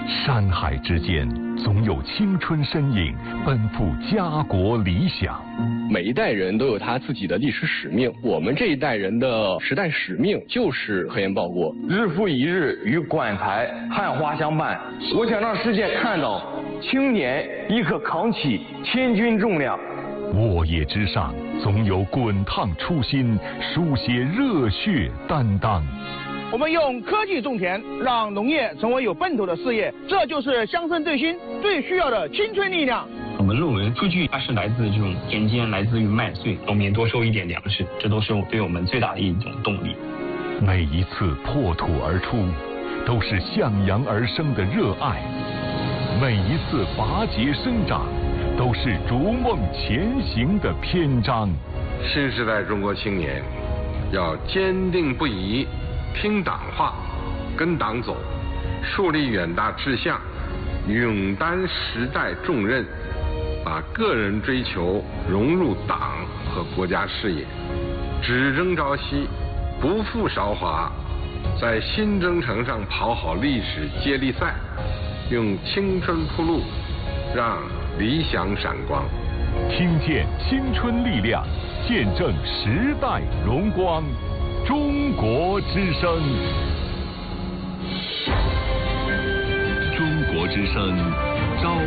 山海之间，总有青春身影奔赴家国理想。 每一代人都有他自己的历史使命，我们这一代人的时代使命就是科研报国。 日复一日与馆台汉花相伴，我想让世界看到青年亦可扛起千钧重量。 沃野之上，总有滚烫初心，书写热血担当。 我们用科技种田，让农业成为有奔头的事业，这就是乡村振兴最需要的青春力量。 我们认为数据它是来自这种田间，来自于麦穗，农民多收一点粮食，这都是对我们最大的一种动力。 每一次破土而出，都是向阳而生的热爱；每一次拔节生长，都是逐梦前行的篇章。 新时代中国青年要坚定不移听党话，跟党走，树立远大志向，勇担时代重任，把个人追求融入党和国家事业，只争朝夕，不负韶华，在新征程上跑好历史接力赛，用青春铺路，让理想闪光。 听见青春力量，见证时代荣光。中国之声，中国之声。